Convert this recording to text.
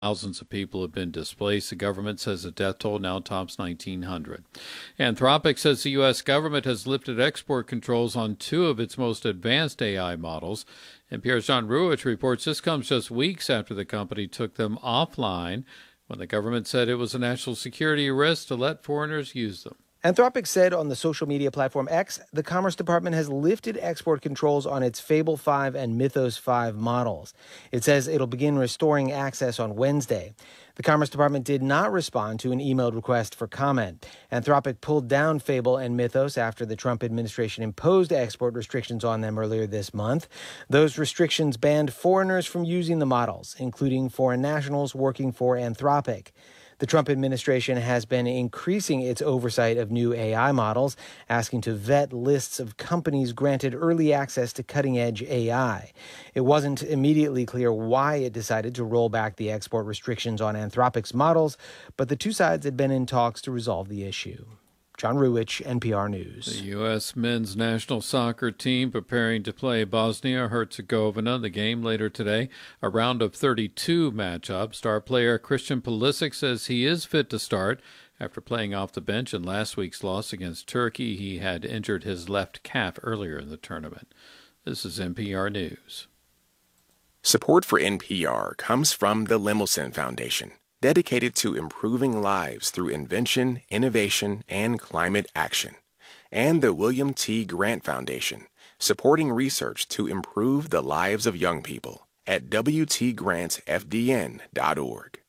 Thousands of people have been displaced. The government says the death toll now tops 1,900. Anthropic says the U.S. government has lifted export controls on two of its most advanced AI models. NPR's John Ruwitch reports this comes just weeks after the company took them offline when the government said it was a national security risk to let foreigners use them. Anthropic said on the social media platform X, the Commerce Department has lifted export controls on its Fable 5 and Mythos 5 models. It says it'll begin restoring access on Wednesday. The Commerce Department did not respond to an emailed request for comment. Anthropic pulled down Fable and Mythos after the Trump administration imposed export restrictions on them earlier this month. Those restrictions banned foreigners from using the models, including foreign nationals working for Anthropic. The Trump administration has been increasing its oversight of new AI models, asking to vet lists of companies granted early access to cutting-edge AI. It wasn't immediately clear why it decided to roll back the export restrictions on Anthropic's models, but the two sides had been in talks to resolve the issue. John Ruwitch, NPR News. The U.S. men's national soccer team preparing to play Bosnia-Herzegovina. The game later today, a round of 32 matchup. Star player Christian Pulisic says he is fit to start. After playing off the bench in last week's loss against Turkey, he had injured his left calf earlier in the tournament. This is NPR News. Support for NPR comes from the Lemelson Foundation, dedicated to improving lives through invention, innovation, and climate action. And the William T. Grant Foundation, supporting research to improve the lives of young people at WTGrantFDN.org.